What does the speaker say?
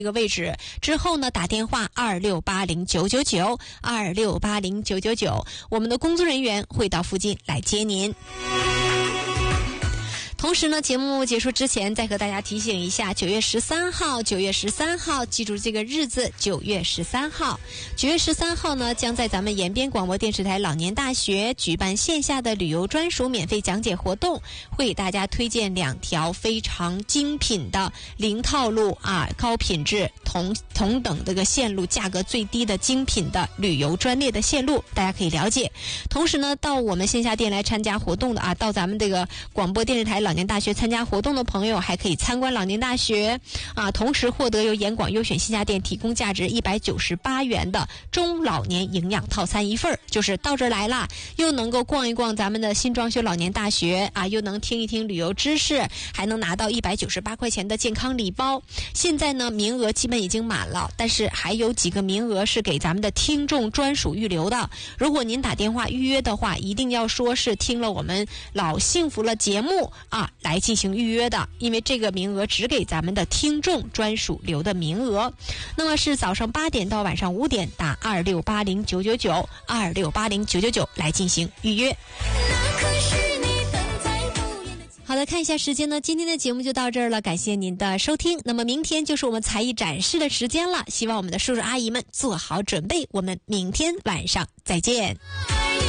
这个位置之后呢，打电话26809992680999，我们的工作人员会到附近来接您。同时呢，节目结束之前再和大家提醒一下，9月13号，记住这个日子，9月13号。9月13号呢，将在咱们延边广播电视台老年大学举办线下的旅游专属免费讲解活动，会给大家推荐2条非常精品的零套路高品质同等这个线路，价格最低的精品的旅游专列的线路，大家可以了解。同时呢，到我们线下店来参加活动的到咱们这个广播电视台老年大学参加活动的朋友，还可以参观老年大学同时获得由严广优选线下店提供价值198元的中老年营养套餐一份，就是到这儿来了，又能够逛一逛咱们的新装修老年大学又能听一听旅游知识，还能拿到198块钱的健康礼包。现在呢，名额基本已经满了，但是还有几个名额是给咱们的听众专属预留的。如果您打电话预约的话，一定要说是听了我们老幸福了节目来进行预约的，因为这个名额只给咱们的听众专属留的名额。那么是早上8点到晚上5点，打26809992680999来进行预约。好的，看一下时间呢，今天的节目就到这儿了，感谢您的收听。那么明天就是我们才艺展示的时间了，希望我们的叔叔阿姨们做好准备，我们明天晚上再见。